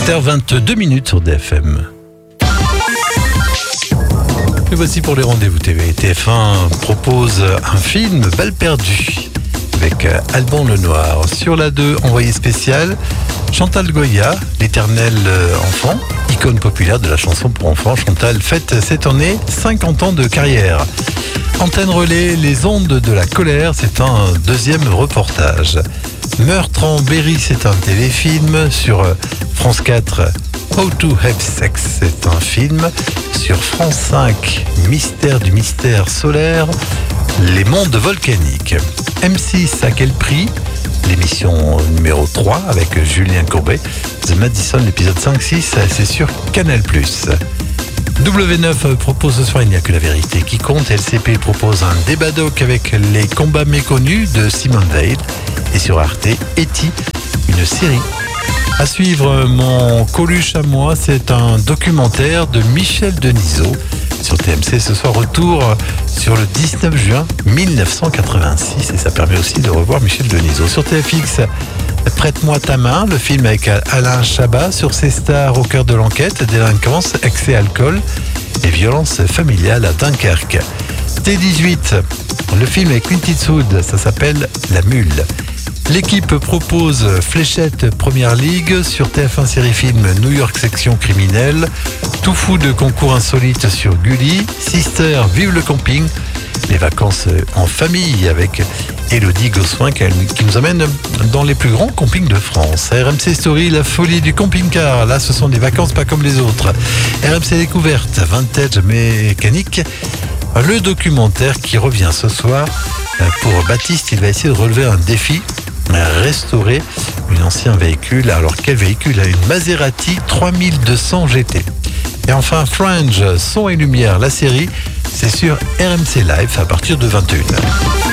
7h22 sur DFM. Et voici pour les rendez-vous TV. TF1 propose un film, Balle perdue, avec Alban Lenoir. Sur la 2, envoyé spécial, Chantal Goya, l'éternel enfant, icône populaire de la chanson pour enfants. Chantal fête cette année 50 ans de carrière. Antenne Relais, les ondes de la colère, c'est un deuxième reportage. Meurtre en Berry, c'est un téléfilm. Sur France 4, How to Have Sex, c'est un film. Sur France 5, Mystère du mystère solaire, les mondes volcaniques. M6, à quel prix? L'émission numéro 3 avec Julien Courbet. The Madison, l'épisode 5-6, c'est sur Canal+. W9 propose ce soir Il n'y a que la vérité qui compte. LCP propose un débat doc avec les combats méconnus de Simone Veil. Et sur Arte, E.T., une série. À suivre, Mon Coluche à moi, c'est un documentaire de Michel Denisot. Sur TMC ce soir, retour sur le 19 juin 1986. Et ça permet aussi de revoir Michel Denisot. Sur TFX, Prête-moi ta main, le film avec Alain Chabat. Sur ses stars au cœur de l'enquête, délinquance, excès, alcool et violence familiale à Dunkerque. T18, le film avec Clint Eastwood, ça s'appelle La Mule. L'équipe propose Fléchette Première Ligue. Sur TF1 série film New York section criminelle. Tout fou de concours insolite sur Gulli. Sister, vive le camping. Les vacances en famille avec Élodie Gossuin qui nous amène dans les plus grands campings de France. RMC Story, la folie du camping-car. Là, ce sont des vacances pas comme les autres. RMC Découverte, Vintage Mécanique. Le documentaire qui revient ce soir pour Baptiste. Il va essayer de relever un défi. Restaurer un ancien véhicule. Alors quel véhicule? Une Maserati 3200 GT. Et enfin Fringe, son et lumière, la série, c'est sur RMC Live à partir de 21h.